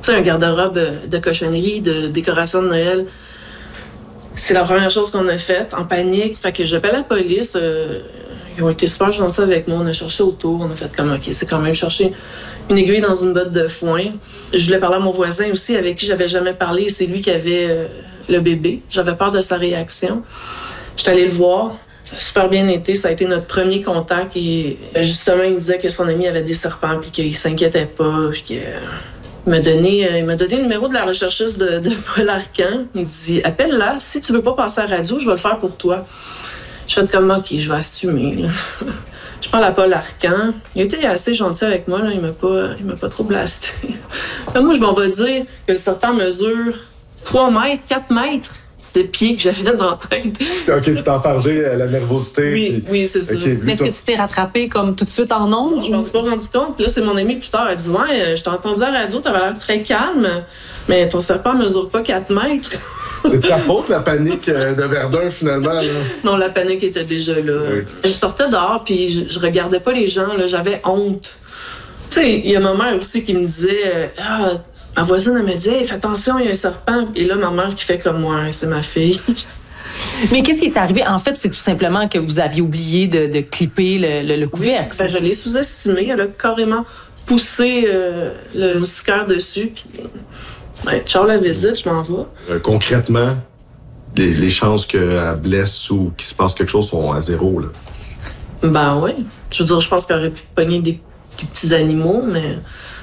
sais, un garde-robe de cochonnerie, de décoration de Noël. C'est la première chose qu'on a faite, en panique. Fait que j'appelle la police. Ils ont été super gentils avec moi. On a cherché autour. On a fait comme, OK, c'est quand même chercher une aiguille dans une botte de foin. Je voulais parler à mon voisin aussi, avec qui j'avais jamais parlé. C'est lui qui avait le bébé. J'avais peur de sa réaction. J'étais allée le voir. Ça a super bien été. Ça a été notre premier contact. Et justement, il me disait que son ami avait des serpents puis qu'il s'inquiétait pas. Puis que... Il m'a donné le numéro de la recherchiste de Paul Arcan. Il me dit « Appelle-la. Si tu veux pas passer à la radio, je vais le faire pour toi. » Je fais comme « OK, je vais assumer. » Je parle à Paul Arcan. Il a été assez gentil avec moi. Là. Il m'a pas trop blasté. Moi, je m'en vais dire que le serpent mesure 3 mètres, 4 mètres. C'était pieds que j'avais dans la tête. OK, tu t'es enfargé la nervosité. Oui, oui, c'est ça. Mais est-ce que tu t'es rattrapé comme tout de suite en ondes? Je m'en suis pas rendu compte. Puis là, c'est mon ami plus tard. Elle dit « Ouais, je t'ai entendu à la radio, t'avais l'air très calme, mais ton serpent mesure pas 4 mètres. » C'est de ta faute, la panique de Verdun, finalement. Là. Non, la panique était déjà là. Oui. Je sortais dehors, puis je regardais pas les gens. Là, j'avais honte. Tu sais, il y a ma mère aussi qui me disait ma voisine, elle me dit hey, « Fais attention, il y a un serpent. » Et là, ma mère qui fait comme moi, c'est ma fille. Mais qu'est-ce qui est arrivé? En fait, c'est tout simplement que vous aviez oublié de clipper le couvercle. Oui, je l'ai sous-estimé. Elle a carrément poussé le moustiquaire dessus, puis... Ouais, ciao la visite, je m'en vais. Concrètement, les chances qu'elle blesse ou qu'il se passe quelque chose sont à 0, là. Ben oui. Je veux dire, je pense qu'elle aurait pu pogner des petits animaux, mais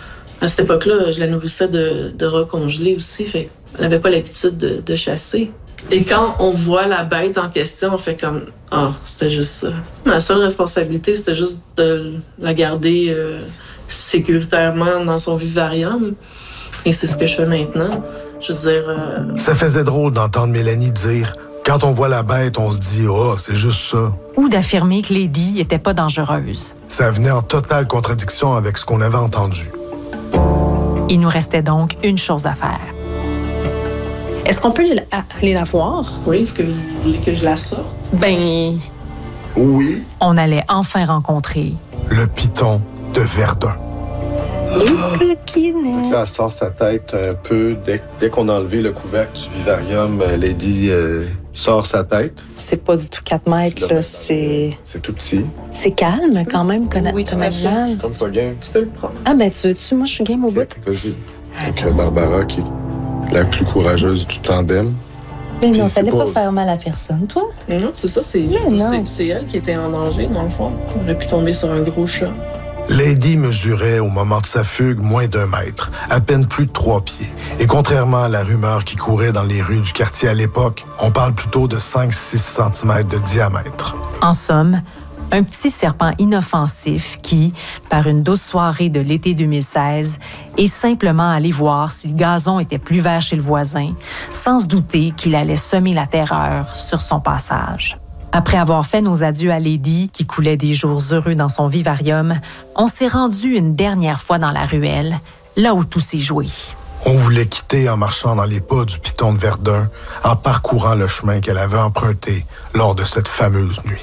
à cette époque-là, je la nourrissais de rats congelés aussi, fait elle n'avait pas l'habitude de chasser. Et quand on voit la bête en question, on fait comme « Ah, c'était juste ça. » Ma seule responsabilité, c'était juste de la garder sécuritairement dans son vivarium. Et c'est ce que je fais maintenant. Je veux dire... Ça faisait drôle d'entendre Mélanie dire « Quand on voit la bête, on se dit « Oh, c'est juste ça. » Ou d'affirmer que Lady n'était pas dangereuse. Ça venait en totale contradiction avec ce qu'on avait entendu. Il nous restait donc une chose à faire. Est-ce qu'on peut aller la voir? Oui, est-ce que vous voulez que je la sorte? Ben... Oui. On allait enfin rencontrer... le python de Verdun. Donc là, elle sort sa tête un peu. Dès qu'on a enlevé le couvercle du vivarium, Lady sort sa tête. C'est pas du tout 4 mètres, là, c'est... C'est tout petit. C'est calme, quand même, Oui, ton animal. Comme pas game. Tu peux le prendre. Ah, ben, tu veux-tu? Moi, je suis game au bout. Vas-y. Donc, Barbara, qui est la plus courageuse du tandem. Mais non, Puis t'allais pas faire mal à personne, toi? Non, c'est ça, c'est elle qui était en danger, dans le fond. On aurait pu tomber sur un gros chat. Lady mesurait, au moment de sa fugue, moins d'1 mètre, à peine plus de 3 pieds. Et contrairement à la rumeur qui courait dans les rues du quartier à l'époque, on parle plutôt de 5-6 cm de diamètre. En somme, un petit serpent inoffensif qui, par une douce soirée de l'été 2016, est simplement allé voir si le gazon était plus vert chez le voisin, sans se douter qu'il allait semer la terreur sur son passage. Après avoir fait nos adieux à Lady, qui coulait des jours heureux dans son vivarium, on s'est rendu une dernière fois dans la ruelle, là où tout s'est joué. On voulait quitter en marchant dans les pas du python de Verdun, en parcourant le chemin qu'elle avait emprunté lors de cette fameuse nuit.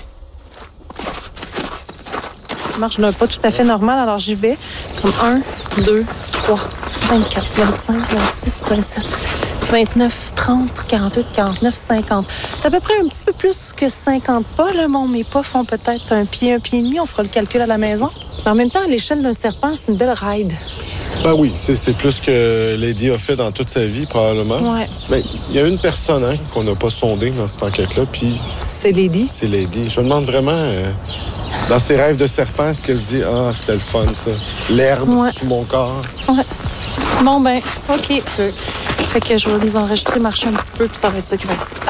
Je marche d'un pas tout à fait normal, alors j'y vais comme 1, 2, 3, 24, 25, 26, 27... 29, 30, 48, 49, 50. C'est à peu près un petit peu plus que 50 pas. Là. Bon, mes pas font peut-être un pied et demi. On fera le calcul à la maison. Mais en même temps, à l'échelle d'un serpent, c'est une belle ride. Ben oui, c'est plus que Lady a fait dans toute sa vie, probablement. Ouais. Mais il y a une personne qu'on n'a pas sondée dans cette enquête-là, puis... C'est Lady? C'est Lady. Je me demande vraiment, dans ses rêves de serpent, est-ce qu'elle se dit « Ah, c'était le fun, ça. L'herbe sous mon corps. » Ouais. Bon, ben, OK. Fait que je vais nous enregistrer, marcher un petit peu, puis ça va être ça qui va être ça.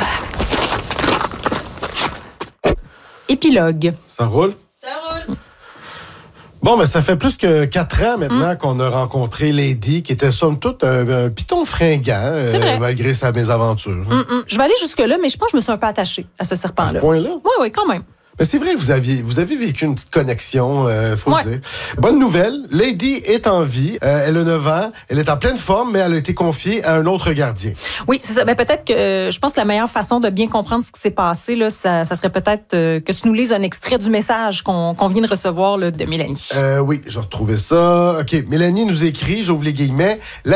Épilogue. Ça roule? Ça roule. Bon, mais ça fait plus que 4 ans maintenant qu'on a rencontré Lady, qui était somme toute un python fringant, malgré sa mésaventure. Je vais aller jusque-là, mais je pense que je me suis un peu attachée à ce serpent-là. À ce point-là? Oui, quand même. Mais c'est vrai que vous avez vécu une petite connexion, faut le dire. Bonne nouvelle, Lady est en vie. Elle a 9 ans. Elle est en pleine forme, mais elle a été confiée à un autre gardien. Oui, c'est ça. Ben, peut-être que je pense que la meilleure façon de bien comprendre ce qui s'est passé, là, ça serait peut-être que tu nous lises un extrait du message qu'on vient de recevoir là, de Mélanie. Oui, j'ai retrouvé ça. OK, Mélanie nous écrit, j'ouvre les guillemets.